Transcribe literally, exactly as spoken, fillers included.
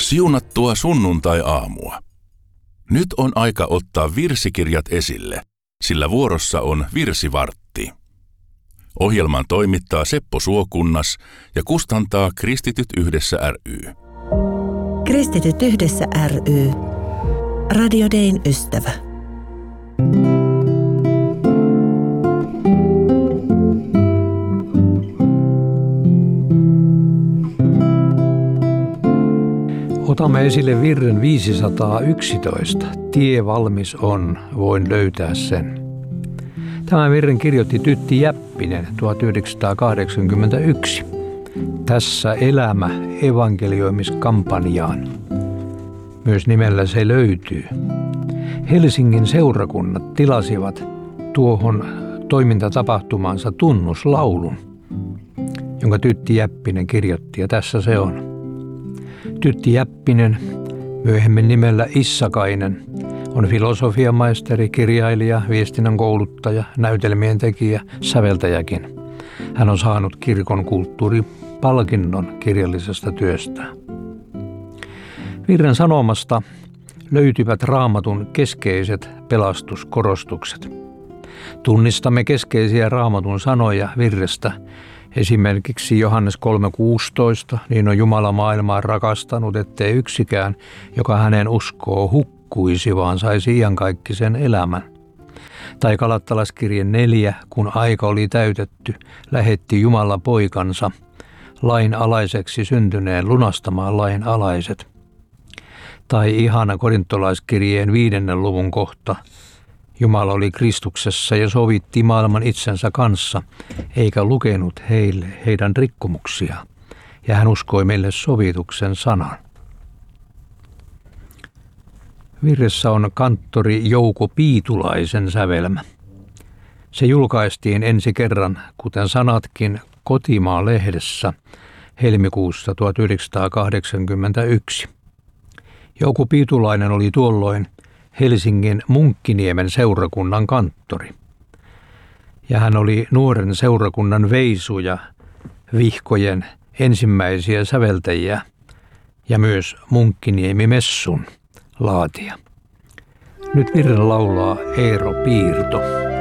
Siunattua sunnuntai-aamua. Nyt on aika ottaa virsikirjat esille, sillä vuorossa on virsivartti. Ohjelman toimittaa Seppo Suokunnas ja kustantaa Kristityt yhdessä ry. Kristityt yhdessä ry. Radio Dayn ystävä. Otamme esille virren viisisataayksitoista. Tie valmis on, voin löytää sen. Tämän virren kirjoitti Tytti Jäppinen tuhatyhdeksänsataakahdeksankymmentäyksi. Tässä elämä evankelioimiskampanjaan. Myös nimellä se löytyy. Helsingin seurakunnat tilasivat tuohon toimintatapahtumaansa tunnuslaulun, jonka Tytti Jäppinen kirjoitti, ja tässä se on. Tytti Jäppinen, myöhemmin nimellä Issakainen, on filosofiamaisteri, kirjailija, viestinnän kouluttaja, näytelmien tekijä, säveltäjäkin. Hän on saanut kirkon kulttuuripalkinnon kirjallisesta työstään. Virren sanomasta löytyvät Raamatun keskeiset pelastuskorostukset. Tunnistamme keskeisiä Raamatun sanoja virrestä. Esimerkiksi Johannes kolme kuusitoista, niin on Jumala maailmaa rakastanut, ettei yksikään, joka hänen uskoo, hukkuisi, vaan saisi iankaikkisen elämän. Tai Galattalaiskirje neljä, kun aika oli täytetty, lähetti Jumala poikansa, lain alaiseksi syntyneen lunastamaan lain alaiset. Tai ihana Korintolaiskirjeen viidennen luvun kohta, Jumala oli Kristuksessa ja sovitti maailman itsensä kanssa, eikä lukenut heille heidän rikkomuksiaan, ja hän uskoi meille sovituksen sanan. Virressä on kanttori Jouko Piitulaisen sävelmä. Se julkaistiin ensi kerran, kuten sanatkin, Kotimaa-lehdessä helmikuussa tuhatyhdeksänsataakahdeksankymmentäyksi. Jouko Piitulainen oli tuolloin Helsingin Munkkiniemen seurakunnan kanttori. Ja hän oli nuoren seurakunnan veisu ja vihkojen ensimmäisiä säveltäjiä ja myös Munkkiniemi-messun laatija. Nyt virren laulaa Eero Piirto.